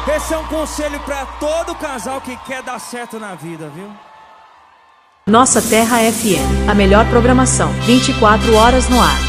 Esse é um conselho pra todo casal que quer dar certo na vida, viu? Nossa Terra FM, a melhor programação, 24 horas no ar.